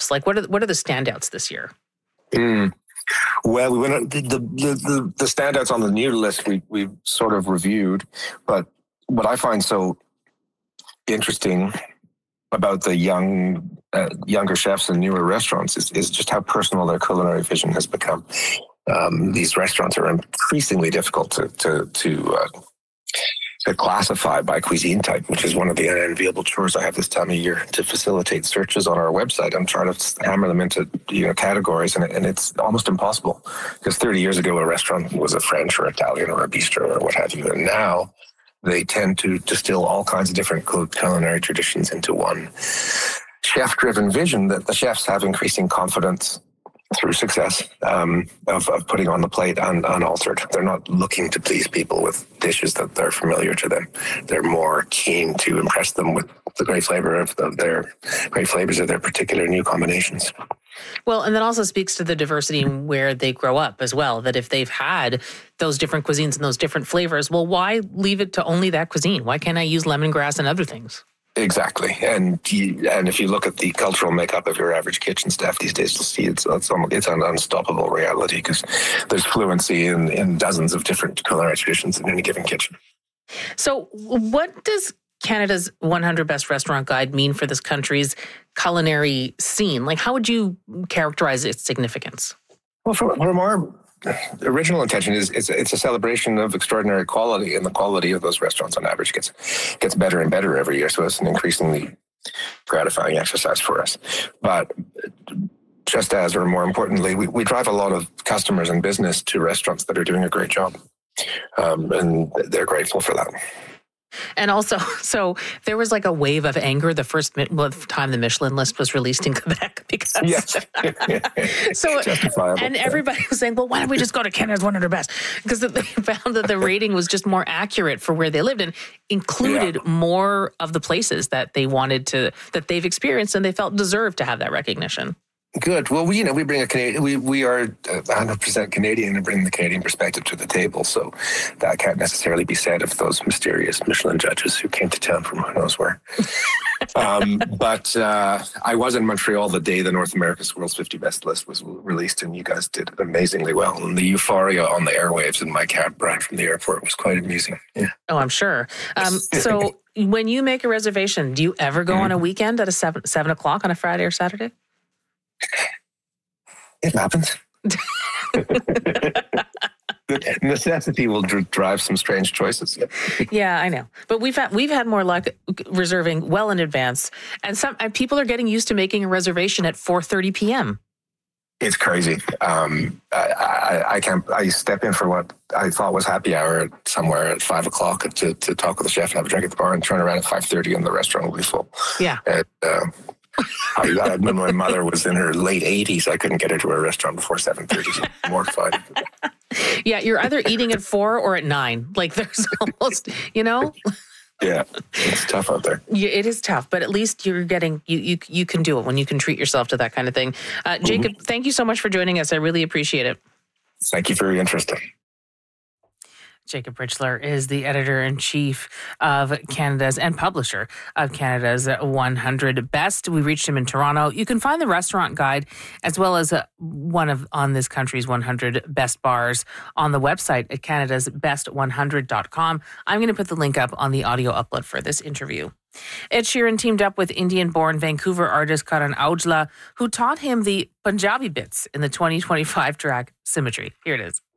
list? Like, what are the standouts this year? Well, we went the standouts on the new list we've sort of reviewed, but what I find so interesting about the younger chefs and newer restaurants is just how personal their culinary vision has become. These restaurants are increasingly difficult to classify by cuisine type, which is one of the unenviable chores I have this time of year to facilitate searches on our website. I'm trying to hammer them into categories, and it's almost impossible, because 30 years ago a restaurant was a French or Italian or a bistro or what have you, and now they tend to distill all kinds of different culinary traditions into one chef-driven vision that the chefs have increasing confidence through success of putting on the plate unaltered. They're not looking to please people with dishes that they're familiar to them. They're more keen to impress them with the great flavors of their particular new combinations. Well, and that also speaks to the diversity in where they grow up as well, that if they've had those different cuisines and those different flavors, well, why leave it to only that cuisine? Why can't I use lemongrass and other things? Exactly. And if you look at the cultural makeup of your average kitchen staff these days, you'll see it's an unstoppable reality, because there's fluency in dozens of different culinary traditions in any given kitchen. So what does Canada's 100 Best Restaurant Guide mean for this country's culinary scene? Like, how would you characterize its significance? Well, from our original intention is it's a celebration of extraordinary quality, and the quality of those restaurants on average gets better and better every year. So it's an increasingly gratifying exercise for us. But just as, or more importantly, we drive a lot of customers and business to restaurants that are doing a great job, and they're grateful for that. And also, so there was like a wave of anger the first time the Michelin list was released in Quebec, because so and everybody was saying, well, why don't we just go to Canada's 100 Best? Because they found that the rating was just more accurate for where they lived and included more of the places that they wanted to, that they've experienced and they felt deserved to have that recognition. Good. Well, we bring a Canadian. We are 100% Canadian and bring the Canadian perspective to the table. So that can't necessarily be said of those mysterious Michelin judges who came to town from who knows where. But I was in Montreal the day the North America's World's 50 Best list was released, and you guys did amazingly well. And the euphoria on the airwaves in my cab ride from the airport was quite amusing. Yeah. Oh, I'm sure. So when you make a reservation, do you ever go on a weekend at 7 o'clock on a Friday or Saturday? It happens. Necessity will drive some strange choices. Yeah, I know. But we've had more luck reserving well in advance, and people are getting used to making a reservation at 4:30 p.m. It's crazy. I step in for what I thought was happy hour somewhere at 5 o'clock to talk with the chef and have a drink at the bar, and turn around at 5:30 and the restaurant will be full. Yeah. And, when my mother was in her late 80s, I couldn't get her to a restaurant before 7:30. Mortified. Yeah, you're either eating at 4 or at 9. Like, there's almost, Yeah, it's tough out there. Yeah, it is tough, but at least you're getting, you can do it when you can treat yourself to that kind of thing. Jacob, thank you so much for joining us. I really appreciate it. Thank you for your interest. Jacob Richler is the editor-in-chief of Canada's and publisher of Canada's 100 Best. We reached him in Toronto. You can find the restaurant guide as well as on this country's 100 best bars on the website at canadasbest100.com. I'm going to put the link up on the audio upload for this interview. Ed Sheeran teamed up with Indian-born Vancouver artist Karan Aujla, who taught him the Punjabi bits in the 2025 track Symmetry. Here it is.